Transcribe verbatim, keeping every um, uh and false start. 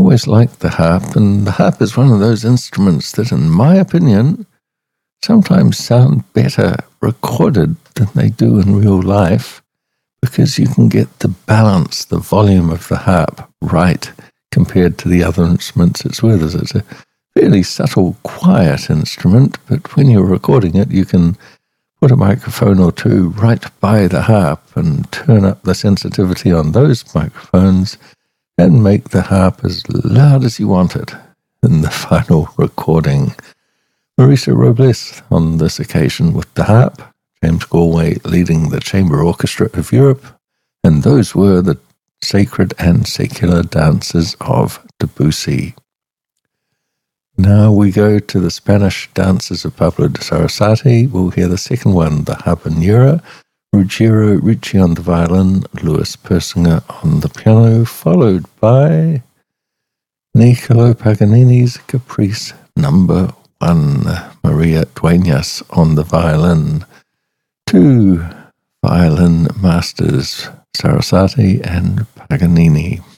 always liked the harp, and the harp is one of those instruments that, in my opinion, sometimes sound better recorded than they do in real life, because you can get the balance, the volume of the harp right compared to the other instruments it's with. It's a fairly subtle, quiet instrument, but when you're recording it, you can put a microphone or two right by the harp and turn up the sensitivity on those microphones and make the harp as loud as you want it in the final recording. Mauricio Robles on this occasion with the harp, James Galway leading the Chamber Orchestra of Europe, and those were the Sacred and Secular Dances of Debussy. Now we go to the Spanish dances of Pablo de Sarasate. We'll hear the second one, the Habanera, Ruggiero Ricci on the violin, Louis Persinger on the piano, followed by Niccolo Paganini's Caprice Number One, Maria Dueñas on the violin, two violin masters, Sarasate and Paganini.